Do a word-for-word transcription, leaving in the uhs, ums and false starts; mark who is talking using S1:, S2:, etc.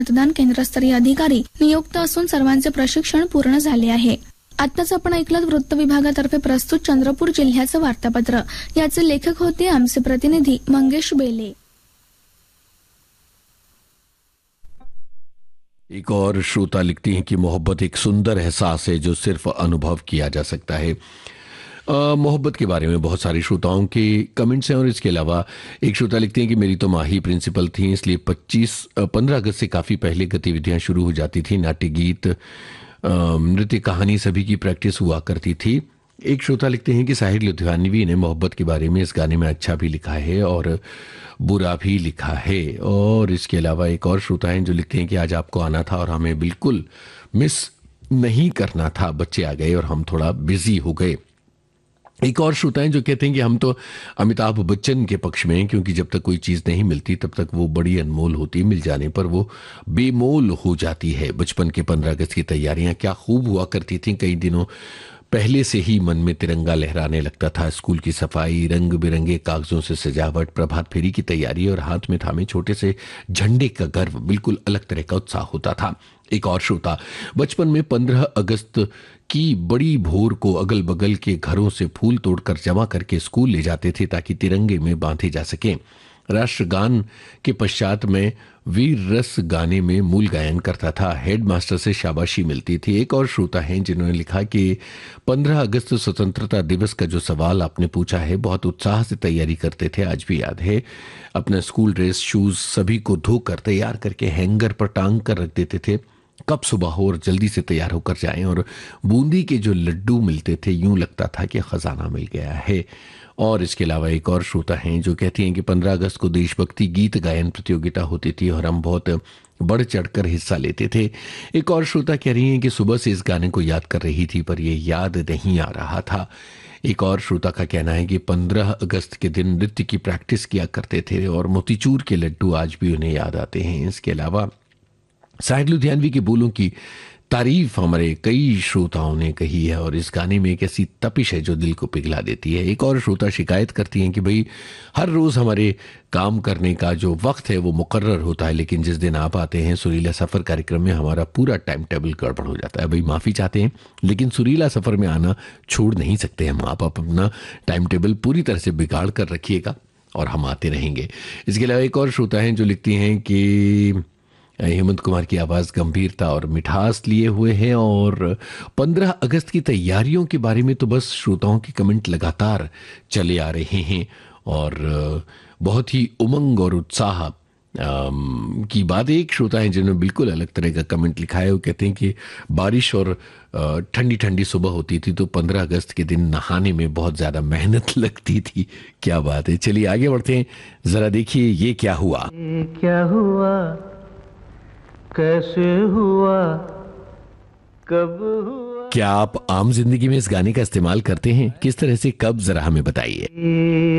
S1: मतदान केंद्रस्तरीय अधिकारी नियुक्त असून सर्वांचे प्रशिक्षण पूर्ण झाले आहे. आत्ताच आपण ऐकलं वृत्त विभागातर्फे प्रस्तुत चंद्रपूर जिल्ह्याचं वार्तापत्र. याचे लेखक होते आमचे प्रतिनिधी मंगेश बेले.
S2: एक और श्रोता लिखती हैं कि मोहब्बत एक सुंदर एहसास है जो सिर्फ अनुभव किया जा सकता है. मोहब्बत के बारे में बहुत सारे श्रोताओं के कमेंट्स हैं और इसके अलावा एक श्रोता लिखते हैं कि मेरी तो माँ ही प्रिंसिपल थी, इसलिए पच्चीस पंद्रह अगस्त से काफ़ी पहले गतिविधियां शुरू हो जाती थी. नाट्य, गीत, नृत्य, कहानी सभी की प्रैक्टिस हुआ करती थी. एक श्रोता लिखते हैं कि साहिर लुधियानवी ने मोहब्बत के बारे में इस गाने में अच्छा भी लिखा है और बुरा भी लिखा है. और इसके अलावा एक और श्रोता हैं जो लिखते हैं कि आज आपको आना था और हमें बिल्कुल मिस नहीं करना था, बच्चे आ गए और हम थोड़ा बिजी हो गए. एक और श्रोता हैं जो कहते हैं कि हम तो अमिताभ बच्चन के पक्ष में हैं, क्योंकि जब तक कोई चीज़ नहीं मिलती तब तक वो बड़ी अनमोल होती, मिल जाने पर वो बेमोल हो जाती है. बचपन के पंद्रह अगस्त की तैयारियां क्या खूब हुआ करती थीं. कई दिनों पहले से ही मन में तिरंगा लहराने लगता था. स्कूल की सफाई, रंग बिरंगे कागजों से सजावट, प्रभात फेरी की तैयारी और हाथ में थामे छोटे से झंडे का गर्व, बिल्कुल अलग तरह का उत्साह होता था. एक और श्रोता, बचपन में पंद्रह अगस्त की बड़ी भोर को अगल बगल के घरों से फूल तोड़कर जमा करके स्कूल ले जाते थे ताकि तिरंगे में बांधे जा सकें. राष्ट्रगान के पश्चात में वीर रस गाने में मूल गायन करता था. हेडमास्टर से शाबाशी मिलती थी. एक और श्रोता हैं जिन्होंने लिखा कि पंद्रह अगस्त स्वतंत्रता दिवस का जो सवाल आपने पूछा है, बहुत उत्साह से तैयारी करते थे, आज भी याद है. अपना स्कूल ड्रेस, शूज सभी को धोकर तैयार करके हैंगर पर टांग कर रख देते थे. कब सुबह हो और जल्दी से तैयार होकर जाएं. और बूंदी के जो लड्डू मिलते थे, यूं लगता था कि खजाना मिल गया है. और इसके अलावा एक और श्रोता हैं जो कहती हैं कि पंद्रह अगस्त को देशभक्ति गीत गायन प्रतियोगिता होती थी और हम बहुत बढ़ चढ़कर हिस्सा लेते थे. एक और श्रोता कह रही हैं कि सुबह से इस गाने को याद कर रही थी पर यह याद नहीं आ रहा था. एक और श्रोता का कहना है कि पंद्रह अगस्त के दिन नृत्य की प्रैक्टिस किया करते थे और मोतीचूर के लड्डू आज भी उन्हें याद आते हैं. इसके अलावा साहिर लुधियानवी के बोलों की तारीफ हमारे कई श्रोताओं ने कही है और इस गाने में एक ऐसी तपिश है जो दिल को पिघला देती है. एक और श्रोता शिकायत करती हैं कि भाई हर रोज़ हमारे काम करने का जो वक्त है वो मुकर्रर होता है, लेकिन जिस दिन आप आते हैं सुरीला सफ़र कार्यक्रम में हमारा पूरा टाइम टेबल गड़बड़ हो जाता है. भाई माफ़ी चाहते हैं, लेकिन सुरीला सफ़र में आना छोड़ नहीं सकते हम. आप अपना टाइम टेबल पूरी तरह से बिगाड़ कर रखिएगा और हम आते रहेंगे. इसके अलावा एक और श्रोता हैं जो लिखती हैं कि हेमंत कुमार की आवाज़ गंभीरता और मिठास लिए हुए है और पंद्रह अगस्त की तैयारियों के बारे में तो बस श्रोताओं के कमेंट लगातार चले आ रहे हैं और बहुत ही उमंग और उत्साह की बात. एक श्रोता है जिन्होंने बिल्कुल अलग तरह का कमेंट लिखा है. वो कहते हैं कि बारिश और ठंडी ठंडी सुबह होती थी तो पंद्रह अगस्त के दिन नहाने में बहुत ज़्यादा मेहनत लगती थी. क्या बात है. चलिए आगे बढ़ते हैं. ज़रा देखिए ये क्या हुआ.
S3: ये क्या हुआ, कैसे हुआ, कब हुआ.
S2: क्या आप आम जिंदगी में इस गाने का इस्तेमाल करते हैं? किस तरह से, कब, जरा हमें बताइए.